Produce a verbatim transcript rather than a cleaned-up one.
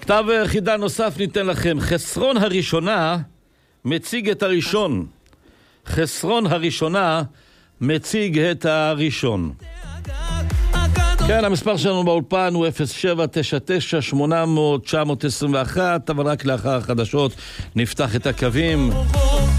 כתב חידה נוסף ניתן לכם. חסרון הראשונה מציג את הראשון. חסרון הראשונה מציג את הראשון. כן, המספר שלנו באולפן הוא אפס שבע תשע תשע שמונה אפס אפס תשע אפס עשרים ואחת, אבל רק לאחר החדשות נפתח את הקווים.